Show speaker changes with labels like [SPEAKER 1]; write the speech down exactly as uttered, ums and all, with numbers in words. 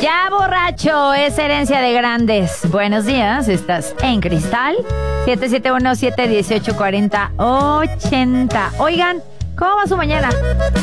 [SPEAKER 1] Ya borracho es herencia de grandes. Buenos días, estás en Cristal. siete siete uno, siete uno ocho, cuatro cero ocho cero. Oigan, ¿cómo va su mañana?